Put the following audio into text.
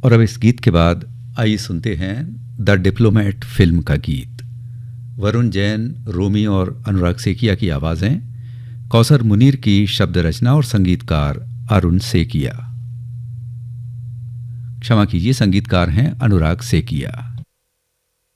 और अब इस गीत के बाद आइए सुनते हैं द डिप्लोमेट फिल्म का गीत। वरुण जैन, रोमी और अनुराग सेकिया की आवाज़ें, कौसर मुनीर की शब्द रचना और संगीतकार अरुण सेकिया, क्षमा कीजिए संगीतकार हैं अनुराग सेकिया।